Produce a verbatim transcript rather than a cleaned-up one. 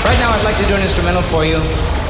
Right now, I'd like to do an instrumental for you